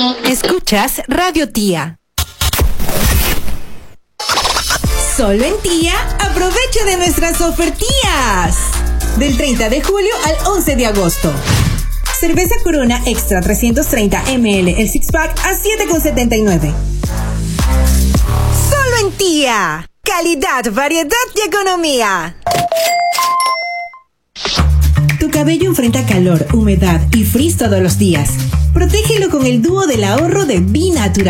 Escuchas Radio Tía. Solo en Tía, aprovecha de nuestras ofertías. Del 30 de julio al 11 de agosto. Cerveza Corona Extra 330 ml, el six pack a $7,79. Solo en Tía. Calidad, variedad y economía. Tu cabello enfrenta calor, humedad y frizz todos los días. Protégelo con el dúo del ahorro de Bi Natural.